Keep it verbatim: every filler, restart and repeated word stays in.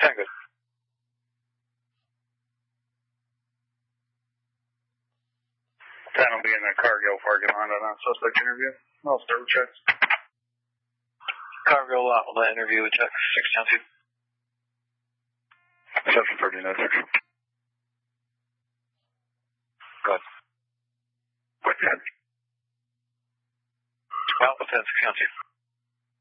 Sound good. ten will be in the Cargill parking lot on a suspect interview. I'll start with checks. Cargill lot will interview with check six ten two. seven thirty-nine six. Go ahead. What ten? Alpha ten six ten two.